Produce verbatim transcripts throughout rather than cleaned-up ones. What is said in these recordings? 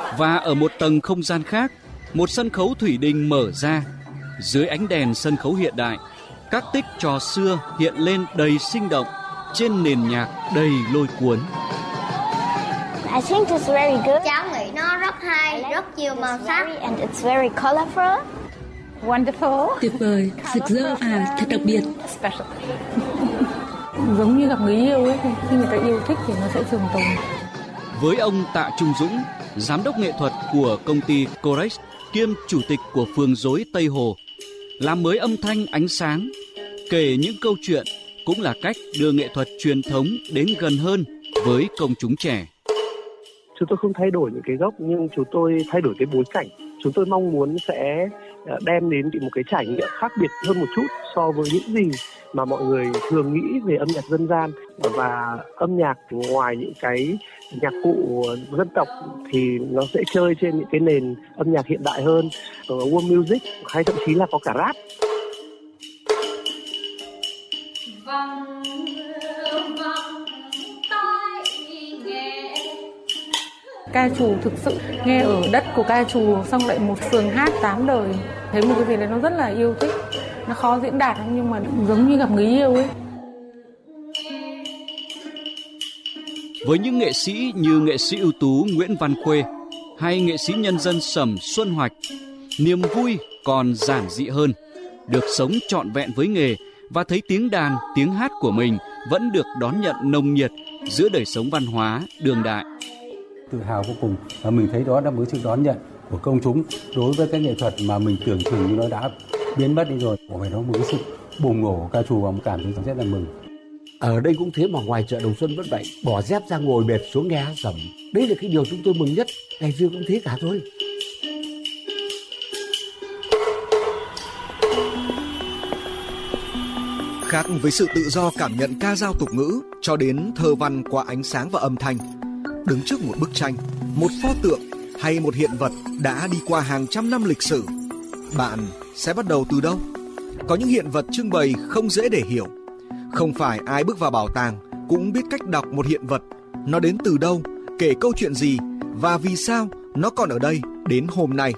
Và ở một tầng không gian khác, một sân khấu thủy đình mở ra. Dưới ánh đèn sân khấu hiện đại, các tích trò xưa hiện lên đầy sinh động trên nền nhạc đầy lôi cuốn. I think it's very good. Cháu nghĩ nó rất hay, rất nhiều màu sắc. And it's very colorful. Wonderful. Tuyệt vời, rực rỡ và thật đặc biệt. Special. Giống như gặp người yêu ấy, khi người ta yêu thích thì nó sẽ trường tồn. Với ông Tạ Trung Dũng, giám đốc nghệ thuật của công ty Corex, kiêm chủ tịch của phường rối Tây Hồ, làm mới âm thanh ánh sáng, kể những câu chuyện cũng là cách đưa nghệ thuật truyền thống đến gần hơn với công chúng trẻ. Chúng tôi không thay đổi những cái gốc, nhưng chúng tôi thay đổi cái bối cảnh. Chúng tôi mong muốn sẽ đem đến một cái trải nghiệm khác biệt hơn một chút so với những gì mà mọi người thường nghĩ về âm nhạc dân gian. Và âm nhạc ngoài những cái nhạc cụ dân tộc thì nó sẽ chơi trên những cái nền âm nhạc hiện đại hơn, world music hay thậm chí là có cả rap. Ca trù thực sự nghe ở đất của ca trù, xong lại một phường hát tám đời, thấy một cái gì đấy nó rất là yêu thích. Nó khó diễn đạt nhưng mà giống như gặp người yêu ấy. Với những nghệ sĩ như nghệ sĩ ưu tú Nguyễn Văn Khuê hay nghệ sĩ nhân dân Sầm Xuân Hoạch, niềm vui còn giản dị hơn, được sống trọn vẹn với nghề và thấy tiếng đàn, tiếng hát của mình vẫn được đón nhận nồng nhiệt giữa đời sống văn hóa đương đại. Tự hào vô cùng và mình thấy đó là một sự đón nhận của công chúng đối với cái nghệ thuật mà mình tưởng chừng như nó đã biến mất đi rồi. Phải nói một cái sự bùng nổ của ca trù và một cảm thấy rất là mừng. Ở đây cũng thế mà ngoài chợ Đồng Xuân vẫn vậy, bỏ dép ra ngồi bệt xuống nghe hát Sầm. Đấy là cái điều chúng tôi mừng nhất. Ngày xưa cũng thế cả thôi. Khác với sự tự do cảm nhận ca dao tục ngữ cho đến thơ văn qua ánh sáng và âm thanh, đứng trước một bức tranh, một pho tượng hay một hiện vật đã đi qua hàng trăm năm lịch sử, bạn sẽ bắt đầu từ đâu? Có những hiện vật trưng bày không dễ để hiểu. Không phải ai bước vào bảo tàng cũng biết cách đọc một hiện vật, nó đến từ đâu, kể câu chuyện gì và vì sao nó còn ở đây đến hôm nay.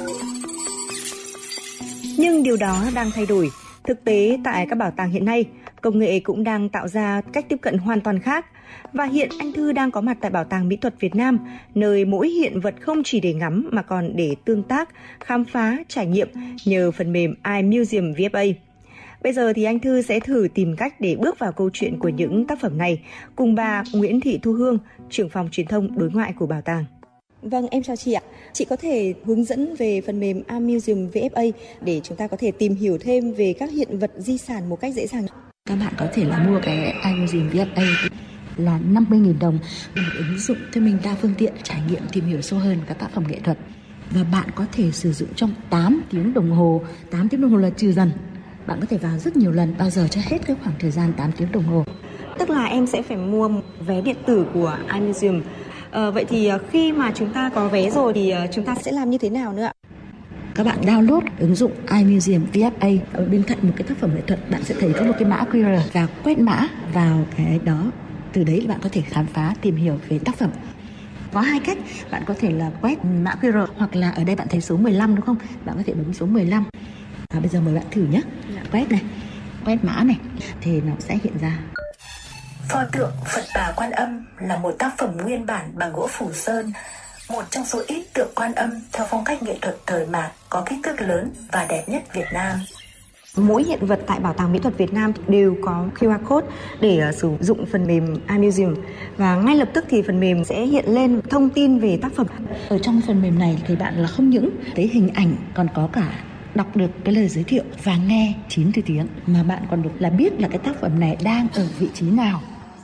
Nhưng điều đó đang thay đổi. Thực tế tại các bảo tàng hiện nay, công nghệ cũng đang tạo ra cách tiếp cận hoàn toàn khác. Và hiện anh Thư đang có mặt tại Bảo tàng Mỹ thuật Việt Nam, nơi mỗi hiện vật không chỉ để ngắm mà còn để tương tác, khám phá, trải nghiệm nhờ phần mềm iMuseum vê ép a. Bây giờ thì anh Thư sẽ thử tìm cách để bước vào câu chuyện của những tác phẩm này cùng bà Nguyễn Thị Thu Hương, trưởng phòng truyền thông đối ngoại của bảo tàng. Vâng, em chào chị ạ. Chị có thể hướng dẫn về phần mềm iMuseum vê ép a để chúng ta có thể tìm hiểu thêm về các hiện vật di sản một cách dễ dàng. Các bạn có thể là mua cái iMuseum vê ép a là năm mươi nghìn đồng, một ứng dụng cho mình đa phương tiện, trải nghiệm tìm hiểu sâu hơn các tác phẩm nghệ thuật. Và bạn có thể sử dụng trong tám tiếng đồng hồ, tám tiếng đồng hồ là trừ dần. Bạn có thể vào rất nhiều lần, bao giờ cho hết cái khoảng thời gian tám tiếng đồng hồ. Tức là em sẽ phải mua vé điện tử của iMuseum. À, vậy thì khi mà chúng ta có vé rồi thì chúng ta sẽ làm như thế nào nữa ạ? Các bạn download ứng dụng iMuseum vê ép a, ở bên cạnh một cái tác phẩm nghệ thuật bạn sẽ thấy có một cái mã quy rờ và quét mã vào cái đó. Từ đấy bạn có thể khám phá, tìm hiểu về tác phẩm. Có hai cách, bạn có thể là quét mã quy rờ hoặc là ở đây bạn thấy số mười lăm đúng không? Bạn có thể bấm số mười lăm. À, bây giờ mời bạn thử nhé. Quét này, quét mã này thì nó sẽ hiện ra. Pho tượng Phật Bà Quan Âm là một tác phẩm nguyên bản bằng gỗ Phủ Sơn, một trong số ít tượng Quan Âm theo phong cách nghệ thuật thời mạt có kích thước lớn và đẹp nhất Việt Nam. Mỗi hiện vật tại Bảo tàng Mỹ thuật Việt Nam đều có quy rờ code để uh, sử dụng phần mềm iMuseum và ngay lập tức thì phần mềm sẽ hiện lên thông tin về tác phẩm. Ở trong phần mềm này thì bạn là không những thấy hình ảnh, còn có cả đọc được cái lời giới thiệu và nghe chín thứ tiếng, mà bạn còn được là biết là cái tác phẩm này đang ở vị trí nào.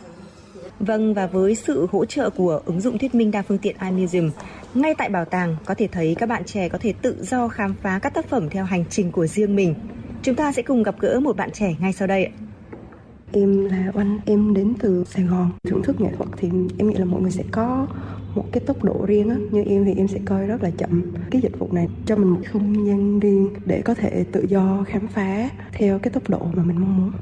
Vâng, và với sự hỗ trợ của ứng dụng thuyết minh đa phương tiện iMuseum, ngay tại bảo tàng có thể thấy các bạn trẻ có thể tự do khám phá các tác phẩm theo hành trình của riêng mình. Chúng ta sẽ cùng gặp gỡ một bạn trẻ ngay sau đây. Em là Oanh, em đến từ Sài Gòn. Thưởng thức nghệ thuật thì em nghĩ là mọi người sẽ có một cái tốc độ riêng á. Như em thì em sẽ coi rất là chậm. Cái dịch vụ này cho mình một không gian riêng để có thể tự do khám phá theo cái tốc độ mà mình mong muốn.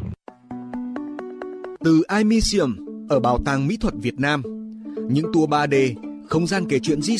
Từ iMuseum ở Bảo tàng Mỹ thuật Việt Nam, những tour ba D, không gian kể chuyện di